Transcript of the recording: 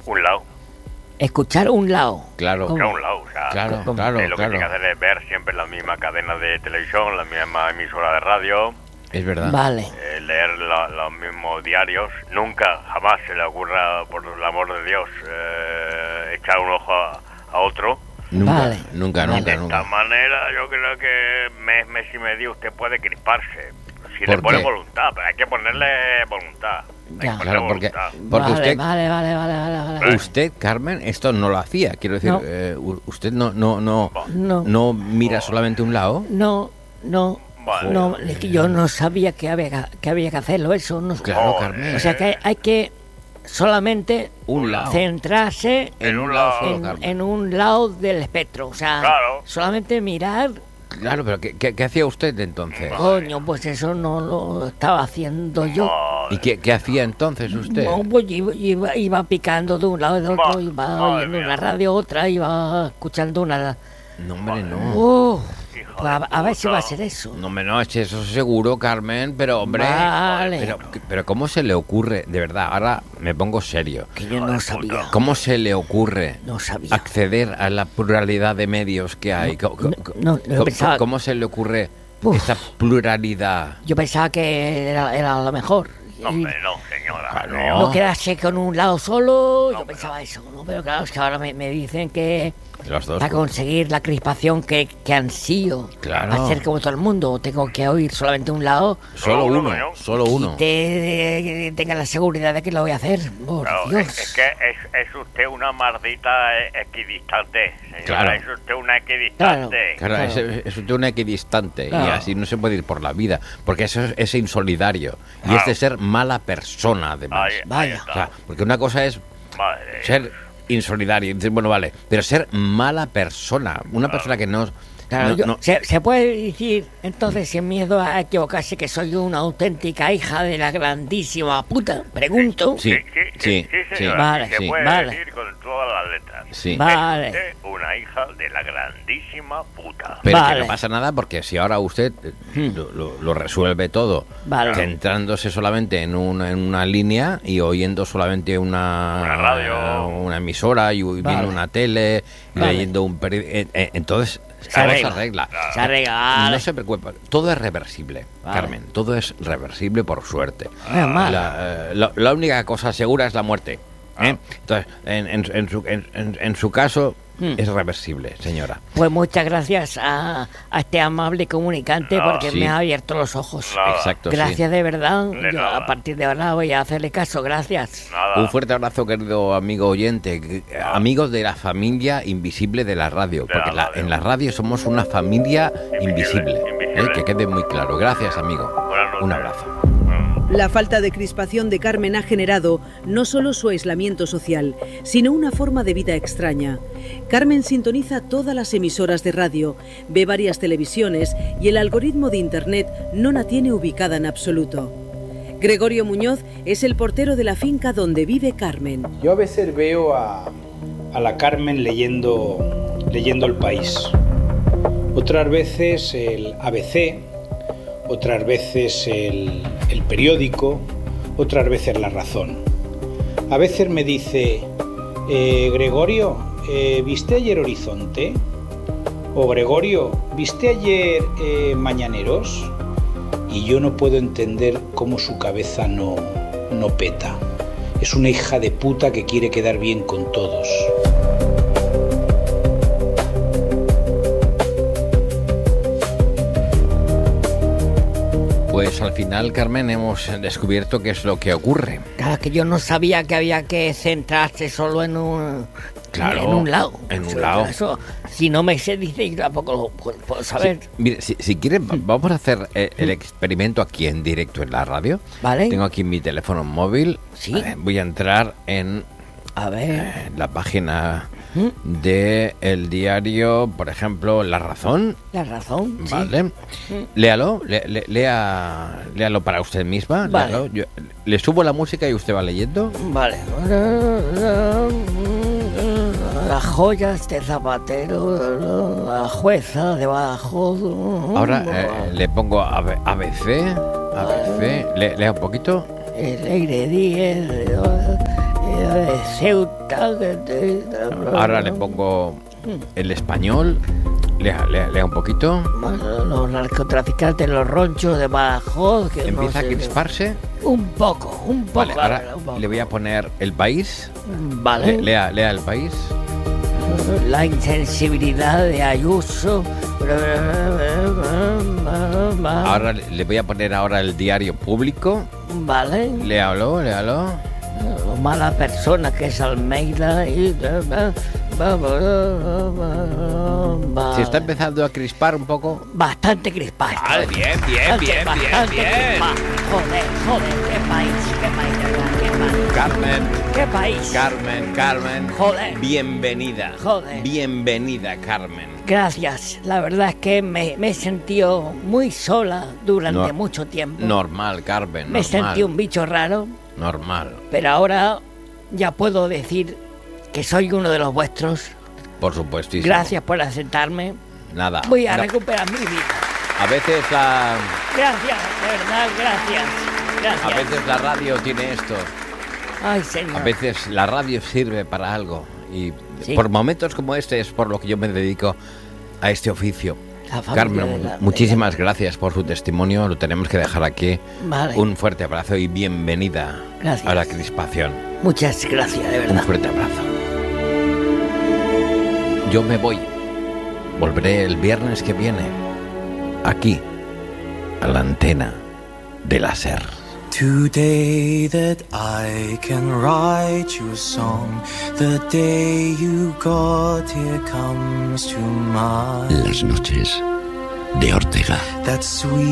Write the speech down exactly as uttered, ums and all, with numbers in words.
un lado. Escuchar un lado. Claro. Escuchar un lado, o sea, Claro, ¿cómo? claro, eh, lo claro. que tiene que hacer es ver siempre la misma cadena de televisión, la misma emisora de radio, Es verdad. Vale. eh, leer la- los mismos diarios. Nunca, jamás se le ocurra, por el amor de Dios, eh, echar un ojo a, a otro. Nunca, Vale. nunca, Vale. nunca, De esta nunca. manera yo creo que mes, mes y medio usted puede crisparse. Si ¿Por le pone qué? voluntad, pero hay que ponerle voluntad. Hay Ya. que ponerle Claro, porque, voluntad. porque vale, usted, vale, vale, vale, vale, vale. usted, Carmen, esto no lo hacía. Quiero decir, No. eh, u- usted no, no, no, No. no mira solamente un lado. No, no, Vale. no, es que yo no sabía que había, que había que hacerlo, eso. No, Claro, Joder. Carmen. o sea que hay, hay que solamente Un lado. centrarse En un lado solo, en, Carmen. en un lado del espectro. O sea, Claro. solamente mirar. Claro, pero ¿qué, qué, qué hacía usted entonces? Coño, pues eso no lo estaba haciendo yo. Madre. ¿Y qué, qué hacía entonces usted? No, pues iba, iba, iba picando de un lado y de otro, Ma- iba madre oyendo mía. una radio, otra, iba escuchando una. No, hombre, no. Uh, Hijo pues a, de a ver si puta. va a ser eso. No, hombre, no, es que eso seguro, Carmen, pero hombre... Vale. Pero, pero ¿cómo se le ocurre? De verdad, ahora me pongo serio. Que yo no sabía. ¿Cómo se le ocurre No sabía. acceder a la pluralidad de medios que hay? No, Co- co- no, no, ¿Cómo, pensaba- cómo se le ocurre Uf. esa pluralidad? Yo pensaba que era, era lo mejor. No, hombre, no, señora. Claro. no. No quedarse con un lado solo, yo hombre, pensaba eso, ¿no? Pero claro, es que ahora me, me dicen que Los dos. para conseguir la crispación que, que ansío, Claro. hacer como todo el mundo, tengo que oír solamente un lado Solo Solo uno, uno, ¿no? solo uno. y te, tenga la seguridad de que lo voy a hacer. Por Claro, Dios. es, es que es, es usted una maldita eh, equidistante, señora. Claro. Es usted una equidistante. Claro, Claro. Es, es usted un equidistante Claro. y así no se puede ir por la vida, porque eso es, es insolidario y Claro. es de ser mala persona, además. Ahí, ahí Vaya. está. O sea, porque una cosa es Madre. ser insolidario, y decir, bueno, vale, pero ser mala persona, una persona que no... Claro, no- yo- no- se, se puede decir entonces sin miedo a equivocarse que soy una auténtica hija de la grandísima puta. Pregunto. Sí, Sí, sí, sí, sí, sí. señora. Vale, Se sí. puede vale. decir con todas las letras. Sí. Vale. Es usted una hija de la grandísima puta. Pero Vale. que no pasa nada porque si ahora usted eh, lo, lo- lo resuelve todo, Vale. centrándose solamente en una, en una línea y oyendo solamente una, Una radio. una emisora y viendo Vale. una tele y Vale. leyendo un periódico, entonces Se todo arregla. se arregla. Se arregla, vale. No se preocupe, todo es reversible, Vale. Carmen, todo es reversible por suerte. Menos mal. La, eh, la- la única cosa segura es la muerte. ¿eh? Entonces, en, en- en su, en- en- en su caso, Hmm. es reversible, señora. Pues muchas gracias a, a este amable comunicante porque Sí. me ha abierto los ojos. Nada. Exacto, sí. Gracias de verdad. De Yo nada. a partir de ahora voy a hacerle caso. Gracias. Nada. Un fuerte abrazo, querido amigo oyente, que- amigos de la familia invisible de la radio, De porque la la- radio. en la radio somos una familia invisible, Invisible, ¿eh? Que quede muy claro. Gracias, amigo. Buenas noches. Un abrazo. La falta de crispación de Carmen ha generado no solo su aislamiento social, sino una forma de vida extraña. Carmen sintoniza todas las emisoras de radio, ve varias televisiones y el algoritmo de Internet no la tiene ubicada en absoluto. Gregorio Muñoz es el portero de la finca donde vive Carmen. Yo a veces veo a, a la Carmen leyendo, leyendo El País. Otras veces el A B C, otras veces el, el periódico, otras veces La Razón. A veces me dice, eh, Gregorio, eh, ¿viste ayer Horizonte? O Gregorio, ¿viste ayer eh, Mañaneros? Y yo no puedo entender cómo su cabeza no, no peta. Es una hija de puta que quiere quedar bien con todos. Pues al final, Carmen, hemos descubierto qué es lo que ocurre. Claro que yo no sabía que había que centrarse solo en un, Claro, en un lado. en un O sea, lado. Eso, si no me se dice, yo tampoco lo puedo, puedo saber. Sí, mire, si, si quieren, va- vamos a hacer eh, el experimento aquí en directo en la radio. ¿Vale? Tengo aquí mi teléfono móvil. Sí. Eh, voy a entrar en A ver. eh, la página ¿Mm? de el diario, por ejemplo, La Razón. La razón. sí. Vale. Léalo, le- le- lea, léalo para usted misma. Vale. léalo. Yo- le subo la música y usted va leyendo. Vale. Las joyas de Zapatero, la jueza de Badajoz. Ahora eh, le pongo A B- A B C. A B C. Le- lea un poquito. El aire diez, eh, Ceuta. Que te... Ahora le pongo el español. Lea, lea, lea un poquito. Los narcotraficantes, los ronchos de Badajoz. Que Empieza no sé, a crisparse. Un poco, un poco. Vale, ahora un poco. le voy a poner el país. Vale. Le- lea, lea el país. La insensibilidad de Ayuso. Ahora le le voy a poner ahora el diario público. Vale. Léalo, léalo. Lo mala persona que es Almeida y... Se está empezando a crispar un poco. Bastante crispado. Ah, bien, bien, Bastante, bien, bastante bien, bien. crispado. Joder, joder, qué país, qué país, de verdad, qué país. Carmen, Qué país. Carmen, Carmen. Joder. Bienvenida. Joder. Bienvenida, Carmen. Gracias. La verdad es que me, me he sentido muy sola durante No- mucho tiempo. Normal, Carmen, me he normal. sentido un bicho raro, Normal. pero ahora ya puedo decir que soy uno de los vuestros. Por supuestísimo. Gracias por aceptarme. Nada. Voy a No, recuperar mi vida. a veces la Gracias, de verdad, gracias. Gracias. a veces la radio tiene esto. Ay, señor. A veces la radio sirve para algo y Sí. por momentos como este es por lo que yo me dedico a este oficio. La familia Carmen, de la- de muchísimas gracias por su testimonio. Lo tenemos que dejar aquí. Vale. Un fuerte abrazo y bienvenida Gracias. a la crispación. Muchas gracias, de Un verdad. fuerte abrazo. Yo me voy. Volveré el viernes que viene. Aquí, a la antena de la SER. Today that I can write you a song, the day you got here comes to mind. Las noches de Ortega. That sweet